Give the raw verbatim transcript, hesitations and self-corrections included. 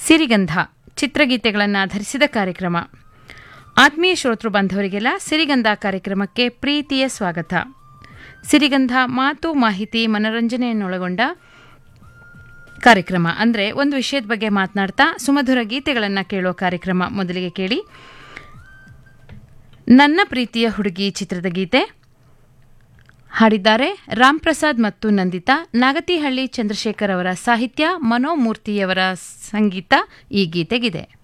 ಸಿರಿಗಂಧ ಚಿತ್ರಗೀತೆಗಳನ್ನು ಆಧರಿಸಿದ ಕಾರ್ಯಕ್ರಮ. ಆತ್ಮೀಯ ಶ್ರೋತೃ ಬಾಂಧವರಿಗೆಲ್ಲ ಸಿರಿಗಂಧ ಕಾರ್ಯಕ್ರಮಕ್ಕೆ ಪ್ರೀತಿಯ ಸ್ವಾಗತ. ಸಿರಿಗಂಧ ಮಾತು, ಮಾಹಿತಿ, ಮನರಂಜನೆಯನ್ನೊಳಗೊಂಡ ಕಾರ್ಯಕ್ರಮ. ಅಂದರೆ ಒಂದು ವಿಷಯದ ಬಗ್ಗೆ ಮಾತನಾಡ್ತಾ ಸುಮಧುರ ಗೀತೆಗಳನ್ನು ಕೇಳೋ ಕಾರ್ಯಕ್ರಮ. ಮೊದಲಿಗೆ ಕೇಳಿ ನನ್ನ ಪ್ರೀತಿಯ ಹುಡುಗಿ ಚಿತ್ರದ ಗೀತೆ. ಹಾಡಿದ್ದಾರೆ ರಾಮ್ ಪ್ರಸಾದ್ ಮತ್ತು ನಂದಿತಾ. ನಾಗತಿಹಳ್ಳಿ ಚಂದ್ರಶೇಖರ್ ಅವರ ಸಾಹಿತ್ಯ, ಮನೋಮೂರ್ತಿಯವರ ಸಂಗೀತ ಈ ಗೀತೆಗಿದೆ.